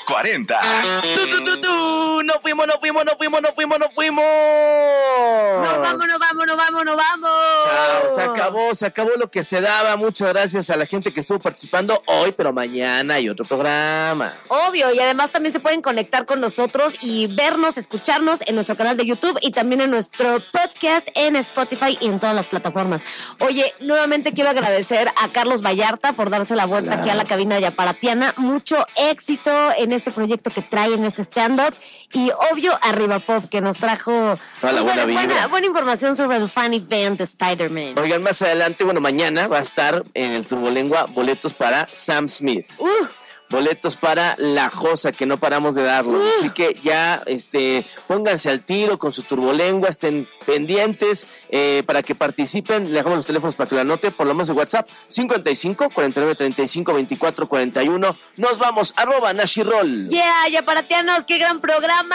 Los 40. No fuimos. No vamos. Chao, se acabó lo que se daba. Muchas gracias a la gente que estuvo participando hoy, pero mañana hay otro programa. Obvio, y además también se pueden conectar con nosotros y vernos, escucharnos en nuestro canal de YouTube y también en nuestro podcast en Spotify y en todas las plataformas. Oye, nuevamente quiero agradecer a Carlos Vallarta por darse la vuelta aquí a la cabina yaparatiana. Mucho éxito en este proyecto que trae, en este stand-up. Y obvio, Arriba Pop, que nos trajo toda la buena información sobre el fan event de Spider-Man. Oigan, más adelante, mañana va a estar en el Turbolengua boletos para Sam Smith. Boletos para La Josa, que no paramos de darlo. Así que ya pónganse al tiro con su Turbolengua, estén pendientes para que participen. Le dejamos los teléfonos para que lo anote, por lo menos en WhatsApp, 55 49 35 24 41. Nos vamos, @Nashiroll. Yeah, yaparatianos, qué gran programa.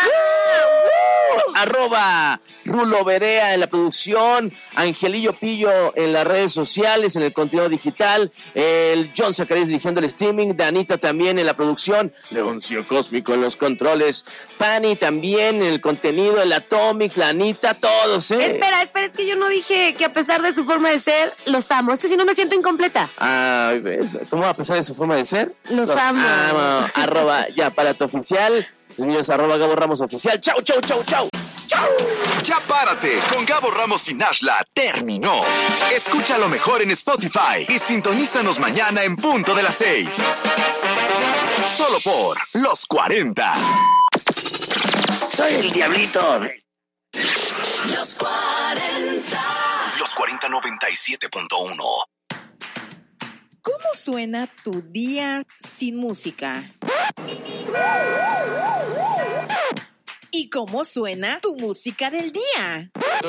Rulo Berea en la producción, Angelillo Pillo en las redes sociales, en el contenido digital, el John Zacarías dirigiendo el streaming, Danita también en la producción, Leoncio Cósmico en los controles, Pani también en el contenido, el Atomics, la Anita, todos, Espera, es que yo no dije que a pesar de su forma de ser, los amo. Es que si no me siento incompleta. Ay, ¿ves? ¿Cómo a pesar de su forma de ser? Los amo. @Yaparate.oficial. El mío es @Gabo Ramos Oficial. Chau. Ya párate con Gabo Ramos y Nashla terminó. Escucha lo mejor en Spotify y sintonízanos mañana en punto de las 6. Solo por Los 40. Soy el Diablito. Los 40. Los 40 97.1. ¿Cómo suena tu día sin música? ¿Y cómo suena tu música del día?